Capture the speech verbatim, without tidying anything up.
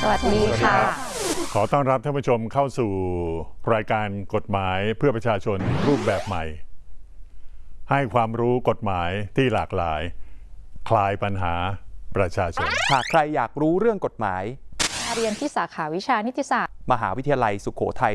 วัสดีค่ะขอต้อนรับท่านผู้ชมเข้าสู่รายการกฎหมายเพื่อประชาชนรูปแบบใหม่ให้ความรู้กฎหมายที่หลากหลายคลายปัญหาประชาชนหากใครอยากรู้เรื่องกฎหมายเรียนที่สาขาวิชานิติศาสตร์มหาวิทยาลัยสุโขทัย